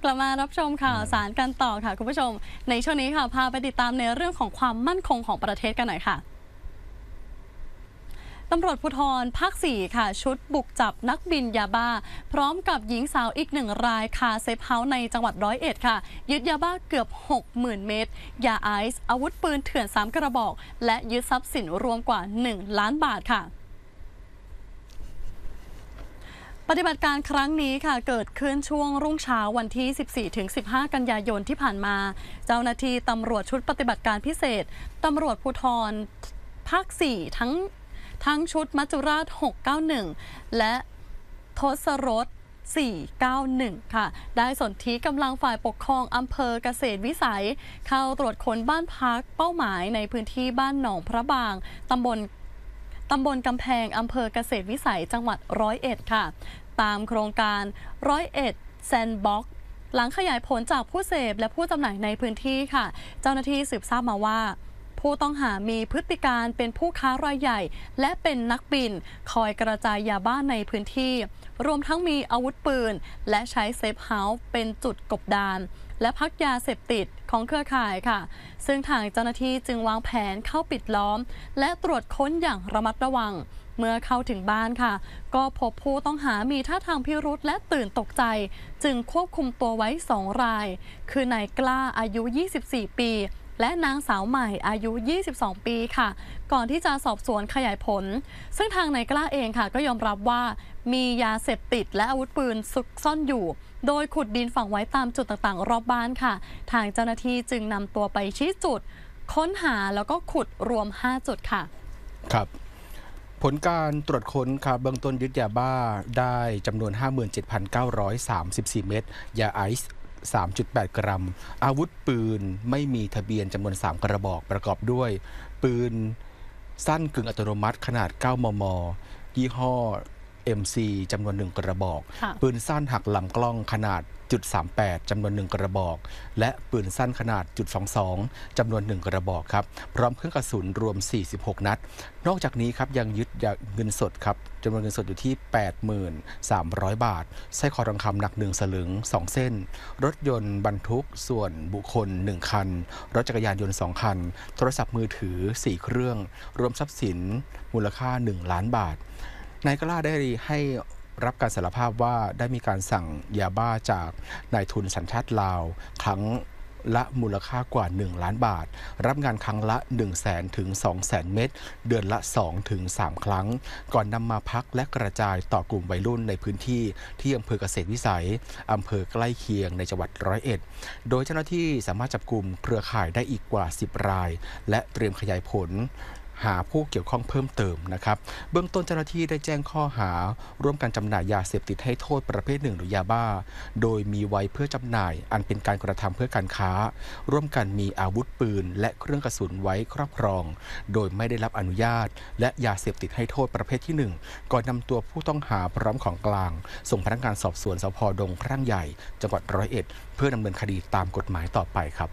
ลับมารับชมข่าวสารกันต่อค่ะคุณผู้ชมในช่วงนี้ค่ะพาไปติดตามในเรื่องของความมั่นคงของประเทศกันหน่อยค่ะตำรวจภูธรภาค 4 ค่ะชุดบุกจับนักบินยาบ้าพร้อมกับหญิงสาวอีก1 รายคาเซฟเฮาส์ในจังหวัด101ค่ะยึดยาบ้าเกือบ 60,000 เม็ดยาไอซ์อาวุธปืนเถื่อน3 กระบอกและยึดทรัพย์สินรวมกว่า1 ล้านบาทค่ะปฏิบัติการครั้งนี้ค่ะเกิดขึ้นช่วงรุ่งเช้าวันที่ 14-15 กันยายนที่ผ่านมาเจ้าหน้าที่ตำรวจชุดปฏิบัติการพิเศษตำรวจภูธรภาค 4 ทั้งชุดมัจจุราช 691 และทศรถ 491 ค่ะได้สนธิกำลังฝ่ายปกครองอำเภอเกษตรวิสัยเข้าตรวจค้นบ้านพักเป้าหมายในพื้นที่บ้านหนองพระบางตำบลกำแพงอำเภอเกษตรวิสัยจังหวัด101ค่ะตามโครงการ101 แซนด์บ็อกซ์หลังขยายผลจากผู้เสพและผู้จำหน่ายในพื้นที่ค่ะเจ้าหน้าที่สืบทราบมาว่าผู้ต้องหามีพฤติการเป็นผู้ค้ารายใหญ่และเป็นนักบินคอยกระจายยาบ้าในพื้นที่รวมทั้งมีอาวุธปืนและใช้เซฟเฮาส์เป็นจุดกบดานและพักยาเสพติดของเครือข่ายค่ะซึ่งทางเจ้าหน้าที่จึงวางแผนเข้าปิดล้อมและตรวจค้นอย่างระมัดระวังเมื่อเข้าถึงบ้านค่ะก็พบผู้ต้องหามีท่าทางพิรุธและตื่นตกใจจึงควบคุมตัวไว้2 รายคือนายกล้าอายุ 24 ปีและนางสาวใหม่อายุ 22 ปีค่ะก่อนที่จะสอบสวนขยายผลซึ่งทางนายกล้าเองค่ะก็ยอมรับว่ามียาเสพติดและอาวุธปืนซุกซ่อนอยู่โดยขุดดินฝังไว้ตามจุดต่างๆรอบบ้านค่ะทางเจ้าหน้าที่จึงนำตัวไปชี้จุดค้นหาแล้วก็ขุดรวม5 จุดค่ะครับผลการตรวจค้นครับเบื้องต้นยึดยาบ้าได้จำนวน 57,934 เม็ดยาไอซ์3.8 กรัมอาวุธปืนไม่มีทะเบียนจำนวน3 กระบอกประกอบด้วยปืนสั้นกึ่งอัตโนมัติขนาด 9 มม. ยี่ห้อ MC จำนวน1 กระบอกปืนสั้นหักลำกล้องขนาด.38 จำนวน1 กระบอกและปืนสั้นขนาด.22 จำนวน1 กระบอกครับพร้อมเครื่องกระสุนรวม46 นัดนอกจากนี้ครับยังยึดเงินสดครับจำนวนเงินสดอยู่ที่ 83,000 บาทสร้อยคอทองคำหนัก1 สลึง2 เส้นรถยนต์บรรทุกส่วนบุคคล1 คันรถจักรยานยนต์2 คันโทรศัพท์มือถือ4 เครื่องรวมทรัพย์สินมูลค่า1 ล้านบาทนายกล้าได้ให้รับการสารภาพว่าได้มีการสั่งยาบ้าจากนายทุนสัญชาติลาวครั้งละมูลค่ากว่า1 ล้านบาทรับงานครั้งละ 100,000 ถึง 200,000 เม็ดเดือนละ 2 ถึง 3 ครั้งก่อนนำมาพักและกระจายต่อกลุ่มวัยรุ่นในพื้นที่ที่อำเภอเกษตรวิสัยอำเภอใกล้เคียงในจังหวัด101โดยเจ้าหน้าที่สามารถจับกลุ่มเครือข่ายได้อีกกว่า10 รายและเตรียมขยายผลหาผู้เกี่ยวข้องเพิ่มเติมนะครับเบื้องต้นเจ้าหน้าที่ได้แจ้งข้อหาร่วมกันจำหน่ายยาเสพติดให้โทษประเภท 1หรือยาบ้าโดยมีไว้เพื่อจำหน่ายอันเป็นการกระทำเพื่อการค้าร่วมกันมีอาวุธปืนและเครื่องกระสุนไว้ครอบครองโดยไม่ได้รับอนุญาตและยาเสพติดให้โทษประเภทที่1ก่อนนำตัวผู้ต้องหาพร้อมของกลางส่งพนักงานสอบสวนสภ.ดงพระใหญ่จังหวัด101เพื่อดำเนินคดีตามกฎหมายต่อไปครับ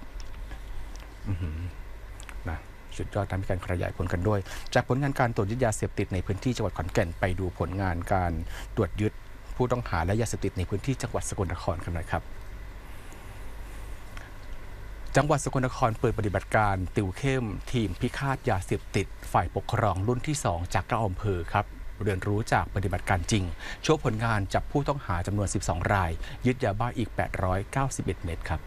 สุดยอดการมีการขยายผลกันด้วยจากผลงานการตรวจยึดยาเสพติดในพื้นที่จังหวัดขอนแก่นไปดูผลงานการตรวจยึดผู้ต้องหาและยาเสพติดในพื้นที่จังหวัดสกลนครกันหน่อยครับจังหวัดสกลนครเปิดปฏิบัติการติวเข้มทีมพิฆาตยาเสพติดฝ่ายปกครองรุ่นที่2จาก9 อำเภอครับเรียนรู้จากปฏิบัติการจริงโชว์ผลงานจับผู้ต้องหาจำนวน12 รายยึดยาบ้าอีก891 เม็ดครับ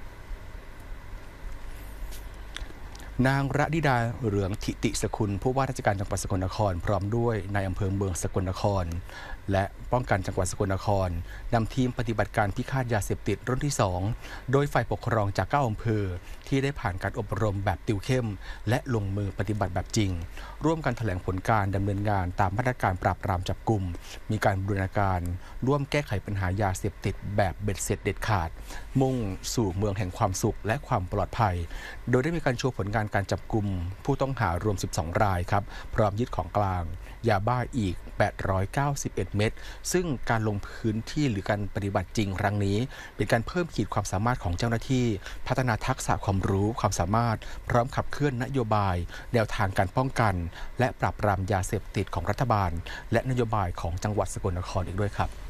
นางระดิดาเหลืองธิติสกุลผู้ว่าราชการจังหวัดสกลนครพร้อมด้วยนายอำเภอเมืองสกลนครและป้องกันจังหวัดสกลนครนำทีมปฏิบัติการพิฆาตยาเสพติดรุ่นที่2โดยฝ่ายปกครองจาก9 อำเภอที่ได้ผ่านการอบรมแบบติวเข้มและลงมือปฏิบัติแบบจริงร่วมกันแถลงผลการดำเนินงานตามมาตรการปราบปรามจับกุมมีการบูรณาการร่วมแก้ไขปัญหายาเสพติดแบบเบ็ดเสร็จเด็ดขาดมุ่งสู่เมืองแห่งความสุขและความปลอดภัยโดยได้มีการโชว์ผลงานการจับกุมผู้ต้องหารวม12 รายครับพร้อมยึดของกลางยาบ้าอีก891 เม็ดซึ่งการลงพื้นที่หรือการปฏิบัติจริงครั้งนี้เป็นการเพิ่มขีดความสามารถของเจ้าหน้าที่พัฒนาทักษะความรู้ความสามารถพร้อมขับเคลื่อนนโยบายแนวทางการป้องกันและปราบปรามยาเสพติดของรัฐบาลและนโยบายของจังหวัดสกลนครอีกด้วยครับ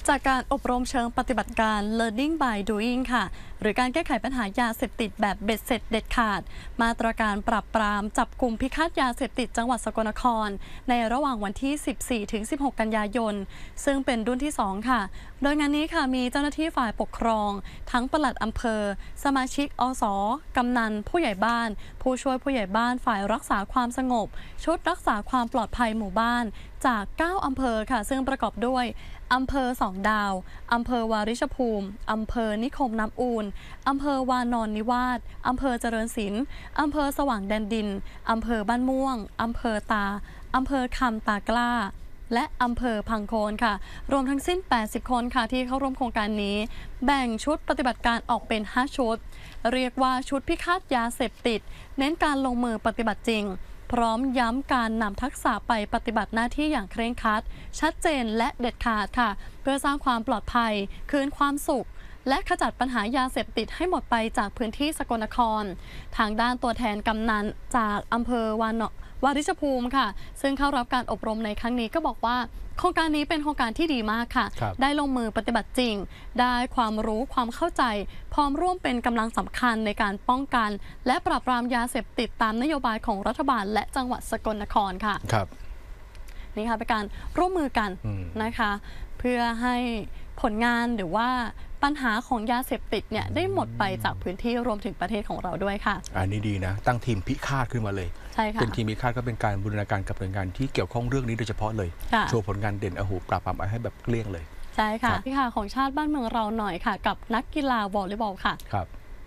จากการอบรมเชิงปฏิบัติการ Learning by Doing ค่ะหรือการแก้ไขปัญหายาเสพติดแบบเบ็ดเสร็จเด็ดขาดมาตรการปราบปรามจับกลุ่มพิฆาตยาเสพติดจังหวัดสกลนครในระหว่างวันที่ 14-16 กันยายนซึ่งเป็นรุ่นที่ 2 ค่ะโดยงานนี้ค่ะมีเจ้าหน้าที่ฝ่ายปกครองทั้งปลัดอำเภอสมาชิกอส.กำนันผู้ใหญ่บ้านผู้ช่วยผู้ใหญ่บ้านฝ่ายรักษาความสงบชุดรักษาความปลอดภัยหมู่บ้านจาก 9 อำเภอค่ะซึ่งประกอบด้วยอำเภอสองดาวอำเภอวาริชภูมิอำเภอนิคมน้ำอูนอำเภอวานอนนิวาสอำเภอเจริญศิลป์อำเภอสว่างแดนดินอำเภอบ้านม่วงอำเภอตาอำเภอคำตากล้าและอำเภอพังโคนค่ะรวมทั้งสิ้น80คนค่ะที่เข้าร่วมโครงการนี้แบ่งชุดปฏิบัติการออกเป็น5ชุดเรียกว่าชุดพิฆาตยาเสพติดเน้นการลงมือปฏิบัติจริงพร้อมย้ำการนำทักษะไปปฏิบัติหน้าที่อย่างเคร่งครัดชัดเจนและเด็ดขาดค่ะเพื่อสร้างความปลอดภัยคืนความสุขและขจัดปัญหายาเสพติดให้หมดไปจากพื้นที่สกลนครทางด้านตัวแทนกำนันจากอำเภอวาริชภูมิค่ะซึ่งเข้ารับการอบรมในครั้งนี้ก็บอกว่าโครงการนี้เป็นโครงการที่ดีมากค่ะได้ลงมือปฏิบัติจริงได้ความรู้ความเข้าใจพร้อมร่วมเป็นกำลังสำคัญในการป้องกันและปราบปรามยาเสพติดตามนโยบายของรัฐบาลและจังหวัดสกลนครค่ะครับนี่ค่ะเป็นการร่วมมือกันนะคะเพื่อให้ผลงานหรือว่าปัญหาของยาเสพติดเนี่ยได้หมดไปจากพื้นที่รวมถึงประเทศของเราด้วยค่ะอันนี้ดีนะตั้งทีมพิฆาตขึ้นมาเลยใช่ค่ะเป็นทีมพิฆาตก็เป็นการบูรณาการกับหน่วยงานที่เกี่ยวข้องเรื่องนี้โดยเฉพาะเลยโชว์ผลงานเด่นปราบปรามให้แบบเกลี้ยงเลยใช่ค่ะที่ค่ะของชาติบ้านเมืองเราหน่อยค่ะกับนักกีฬาวอลเลย์บอลค่ะครับ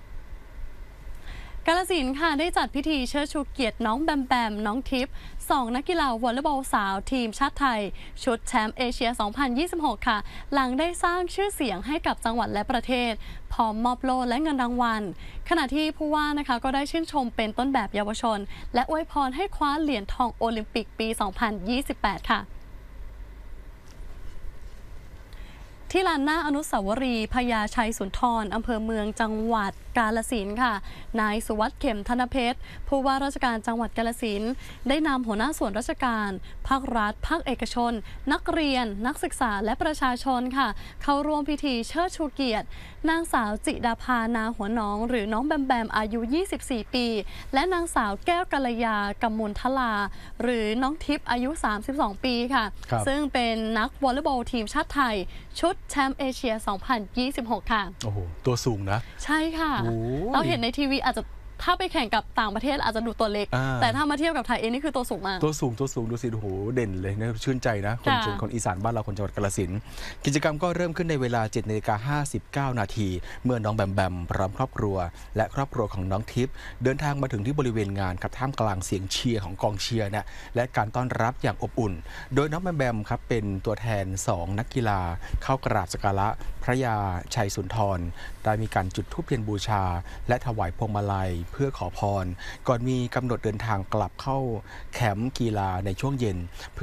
กาฬสินธุ์ค่ะได้จัดพิธีเชิดชูเกียรติน้องแบมแบมน้องทิพย์2นักกีฬาวอลเลย์บอลสาวทีมชาติไทยชุดแชมป์เอเชีย 2026 ค่ะหลังได้สร้างชื่อเสียงให้กับจังหวัดและประเทศพร้อมมอบโล่และเงินรางวัลขณะที่ผู้ว่านะคะก็ได้ชื่นชมเป็นต้นแบบเยาวชนและอวยพรให้คว้าเหรียญทองโอลิมปิกปี 2028 ค่ะที่ลานหน้าอนุสาวรีย์พญาชัยสุนทรอำเภอเมืองจังหวัดกาฬสินธุ์ค่ะนายสุวัสดิ์เข็มธนเพชรผู้ว่าราชการจังหวัดกาฬสินธุ์ได้นำหัวหน้าส่วนราชการภาครัฐภาคเอกชนนักเรียนนักศึกษาและประชาชนค่ะเข้าร่วมพิธีเชิดชูเกียรตินางสาวจิดาภานาหัวน้องหรือน้องแบมแบมอายุ 24 ปีและนางสาวแก้วกัลยากำมุลทลาหรือน้องทิพย์อายุ 32 ปีค่ะซึ่งเป็นนักวอลเลย์บอลทีมชาติไทยชุดแชมป์เอเชีย 2026 ค่ะโอ้โหตัวสูงนะใช่ค่ะเราเห็นในทีวีอาจจะถ้าไปแข่งกับต่างประเทศอาจจะดูตัวเล็กแต่ถ้ามาเทียบกับไทยเองนี่คือตัวสูงมากตัวสูงดูสิโอ้โหเด่นเลยนะชื่นใจนะคนอีสานบ้านเราคนจังหวัดกาฬสินธุ์กิจกรรมก็เริ่มขึ้นในเวลา 7:59 นาทีเมื่อน้องแบมแบมพร้อมครอบครัวและครอบครัวของน้องทิพย์เดินทางมาถึงที่บริเวณงานครับท่ามกลางเสียงเชียร์ของกองเชียร์นะและการต้อนรับอย่างอบอุ่นโดยน้องแบมแบมครับเป็นตัวแทน2นักกีฬาเข้ากราบสักการะพระยาชัยสุนทรได้มีการจุดธูปเทียนบูชาและถวายพวงมาลัยเพื่อขอพรก่อนมีกำหนดเดินทางกลับเข้าแคมป์กีฬาในช่วงเย็น